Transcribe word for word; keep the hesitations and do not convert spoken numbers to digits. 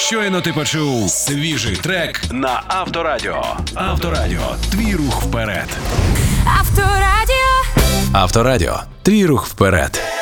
Щойно ти почув свіжий трек на Авторадіо. Авторадіо. Твій рух вперед. Авторадіо. Авторадіо. Твій рух вперед.